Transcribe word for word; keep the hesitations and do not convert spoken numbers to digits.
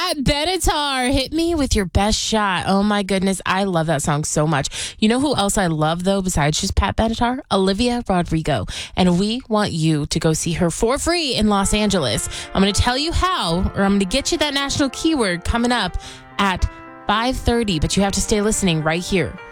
Pat Benatar, hit me with your best shot. Oh my goodness, I love that song so much. You know who else I love though besides just Pat Benatar? Olivia Rodrigo. And we want you to go see her for free in Los Angeles. I'm going to tell you how, or I'm going to get you that national keyword coming up at five thirty, but you have to stay listening right here